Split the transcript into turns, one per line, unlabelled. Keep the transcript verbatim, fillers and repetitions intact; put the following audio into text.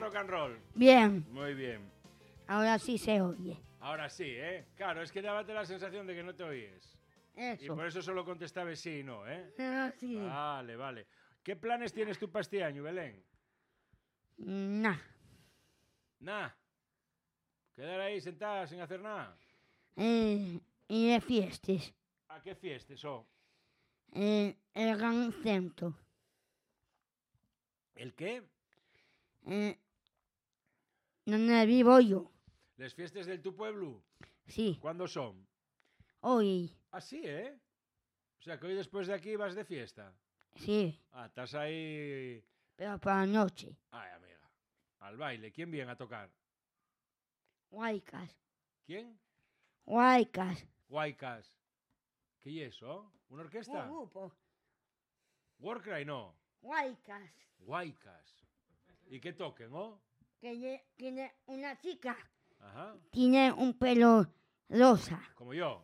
rock and roll?
Bien.
Muy bien.
Ahora sí se oye.
Ahora sí, ¿eh? Claro, es que dábate la sensación de que no te oyes.
Eso.
Y por eso solo contestabas sí y no, ¿eh?
Ah, sí.
Vale, vale. ¿Qué planes tienes tú para este año, Belén?
Nah.
Nah. ¿Quedar ahí sentada sin hacer nada?
Eh, y de fiestas.
¿A qué fiestas, oh?
Eh, el Gran Centro.
¿El qué?
Eh, donde vivo yo.
¿Las fiestas del tu pueblo?
Sí.
¿Cuándo son?
Hoy.
Ah, sí, ¿eh? O sea, que hoy después de aquí vas de fiesta.
Sí.
Ah, estás ahí...
Pero por la noche.
Ay, amiga. Al baile. ¿Quién viene a tocar?
Guaycas.
¿Quién?
Guaycas.
Guaycas. ¿Qué es eso? ¿Una orquesta?
Un grupo.
Warcry, no.
Guaycas.
Guaycas. ¿Y qué toquen, oh?
Que ye- tiene una chica.
Ajá.
Tiene un pelo rosa.
Como yo.